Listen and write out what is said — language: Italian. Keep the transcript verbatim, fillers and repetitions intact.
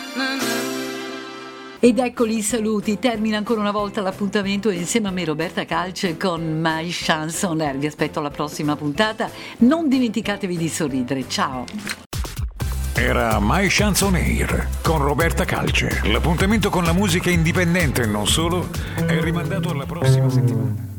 Ed eccoli i saluti, termina ancora una volta l'appuntamento insieme a me Roberta Calce con My Chanson Air. Vi aspetto alla prossima puntata, non dimenticatevi di sorridere, ciao! Era My Chanson Air con Roberta Calce. L'appuntamento con la musica indipendente e non solo è rimandato alla prossima settimana.